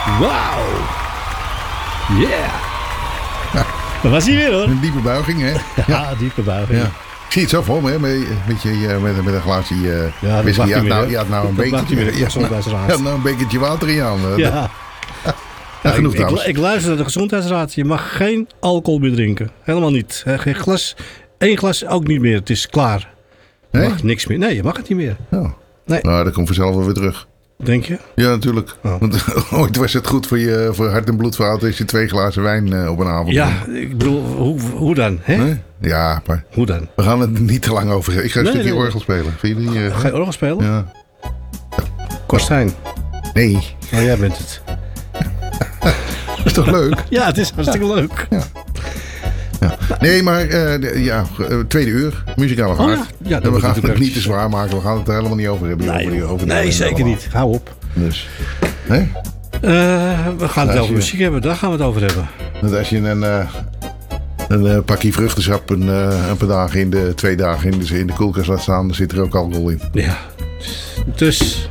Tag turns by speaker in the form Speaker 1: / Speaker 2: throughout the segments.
Speaker 1: Wauw. Yeah. Dat was hij weer hoor.
Speaker 2: Een diepe buiging, hè?
Speaker 1: Ja, diepe buiging.
Speaker 2: Ja. Ik zie het zo voor me, hè? Met een glaasje
Speaker 1: Ja,
Speaker 2: whisky.
Speaker 1: je
Speaker 2: had nou een bekertje water in je handen.
Speaker 1: Ja.
Speaker 2: Ja, genoeg trouwens.
Speaker 1: Ik luister naar de gezondheidsraad. Je mag geen alcohol meer drinken. Helemaal niet. Geen glas. 1 glas ook niet meer. Het is klaar. Je mag niks meer. Nee, je mag het niet meer.
Speaker 2: Oh.
Speaker 1: Nee.
Speaker 2: Nou, dat komt vanzelf wel weer terug.
Speaker 1: Denk je?
Speaker 2: Ja, natuurlijk.
Speaker 1: Oh.
Speaker 2: Want ooit was het goed voor hart- en bloedvaten als je 2 glazen wijn op een avond
Speaker 1: Ja, ik bedoel, hoe dan? Hè?
Speaker 2: Nee? Ja, maar
Speaker 1: Hoe dan?
Speaker 2: we gaan het niet te lang over hebben. Ik ga een stukje orgel spelen. Vind je die?
Speaker 1: Ga je orgel spelen?
Speaker 2: Ja.
Speaker 1: Kostijn.
Speaker 2: Nee.
Speaker 1: Oh, jij bent het.
Speaker 2: Dat is toch leuk?
Speaker 1: Ja, het is hartstikke leuk.
Speaker 2: Ja. Nee, maar tweede uur, muzikale vaart.
Speaker 1: Ja,
Speaker 2: en we gaan het niet te zwaar maken. We gaan het er helemaal niet over hebben.
Speaker 1: Nee, zeker niet. Hou op.
Speaker 2: Dus, nee?
Speaker 1: We gaan het over muziek hebben. Daar gaan we het over hebben.
Speaker 2: Dat als je een pakje vruchtensap een paar dagen 2 dagen in de koelkast laat staan, dan zit er ook alcohol in.
Speaker 1: Ja. Dus.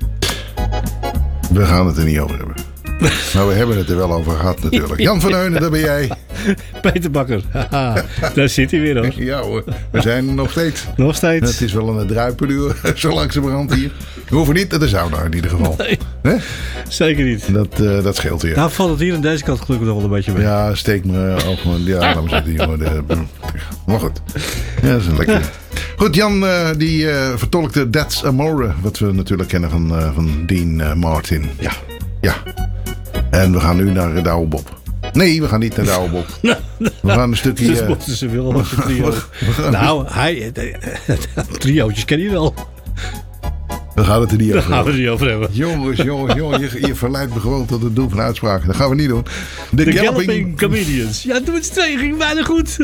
Speaker 2: We gaan het er niet over hebben. Maar we hebben het er wel over gehad natuurlijk. Jan van Heunen, daar ben jij.
Speaker 1: Peter Bakker. Haha, daar zit hij weer hoor.
Speaker 2: Ja hoor, we zijn er nog steeds.
Speaker 1: Nog steeds.
Speaker 2: Het is wel een druipenuur, zo langzamerhand hier. We hoeven niet naar de sauna in ieder geval.
Speaker 1: Nee,
Speaker 2: Hè?
Speaker 1: zeker niet.
Speaker 2: Dat scheelt weer.
Speaker 1: Nou valt het hier aan deze kant gelukkig nog wel een beetje mee.
Speaker 2: Ja, steek me ook gewoon. Ja, laat me zitten, jongen. Maar goed. Ja, dat is een lekker. Goed, Jan die vertolkte That's Amore. Wat we natuurlijk kennen van Dean Martin.
Speaker 1: Ja.
Speaker 2: Ja. En we gaan nu naar de oude Bob. Nee, we gaan niet naar de oude Bob. We gaan een stukje...
Speaker 1: Dus mochten ze willen met een trio. Nou, triootjes ken je wel.
Speaker 2: We gaan het er niet
Speaker 1: Daar
Speaker 2: over
Speaker 1: gaan we
Speaker 2: hebben.
Speaker 1: het niet over hebben.
Speaker 2: Jongens, je verleidt me gewoon tot het doen van uitspraken. Dat gaan we niet doen.
Speaker 1: De Galloping Comedians. Ja, doe het 2 ging bijna goed.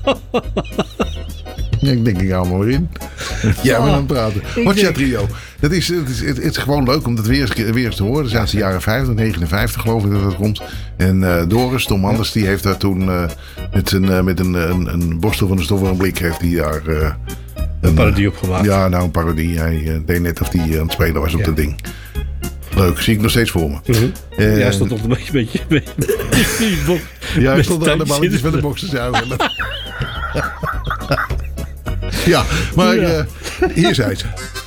Speaker 2: Ja, ik denk, ik ga hem maar in. Jij bent aan het praten. Hotja Trio. Het is gewoon leuk om dat weer eens te horen. Dat zijn de jaren 50, 59 geloof ik dat dat komt. En Doris, Tom Anders, die heeft daar toen met een borstel van de stof en een blik heeft hij daar...
Speaker 1: een parodie opgemaakt.
Speaker 2: Ja, nou een parodie. Hij deed net of hij aan het spelen was op dat ding. Leuk, zie ik nog steeds voor me.
Speaker 1: Jij stond nog een beetje...
Speaker 2: Ja, hij stond aan de balletjes van de box te zuigen. Ja, maar hier zijn ze.